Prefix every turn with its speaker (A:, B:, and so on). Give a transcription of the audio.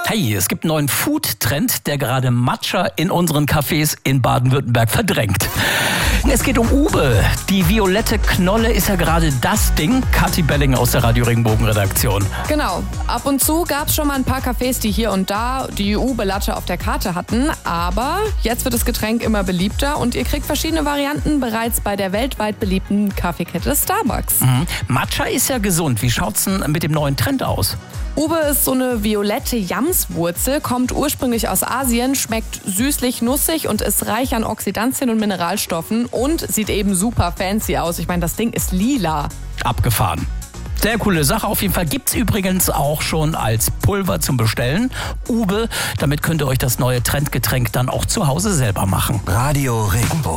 A: Hey, es gibt einen neuen Food-Trend, der gerade Matcha in unseren Cafés in Baden-Württemberg verdrängt. Es geht um Ube. Die violette Knolle ist ja gerade das Ding. Kathi Belling aus der Radio Regenbogen-Redaktion.
B: Genau. Ab und zu gab es schon mal ein paar Cafés, die hier und da die Ube-Latte auf der Karte hatten. Aber jetzt wird das Getränk immer beliebter und ihr kriegt verschiedene Varianten bereits bei der weltweit beliebten Kaffeekette Starbucks.
A: Matcha ist ja gesund. Wie schaut's denn mit dem neuen Trend aus?
B: Ube ist so eine violette Yamswurzel, kommt ursprünglich aus Asien, schmeckt süßlich-nussig und ist reich an Oxidantien und Mineralstoffen und sieht eben super fancy aus. Ich meine, das Ding ist lila.
A: Abgefahren. Sehr coole Sache. Auf jeden Fall gibt's übrigens auch schon als Pulver zum Bestellen. Ube, damit könnt ihr euch das neue Trendgetränk dann auch zu Hause selber machen.
C: Radio Regenbogen.